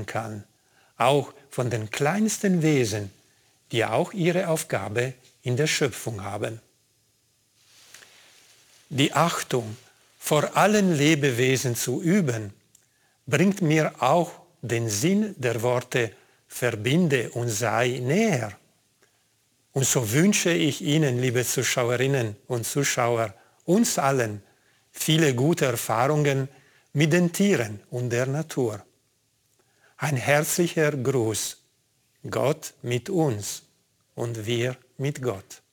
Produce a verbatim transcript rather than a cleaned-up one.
kann, auch von den kleinsten Wesen, die auch ihre Aufgabe in der Schöpfung haben. Die Achtung vor allen Lebewesen zu üben, bringt mir auch den Sinn der Worte verbinde und sei näher. Und so wünsche ich Ihnen, liebe Zuschauerinnen und Zuschauer, uns allen viele gute Erfahrungen mit den Tieren und der Natur. Ein herzlicher Gruß, Gott mit uns und wir mit Gott.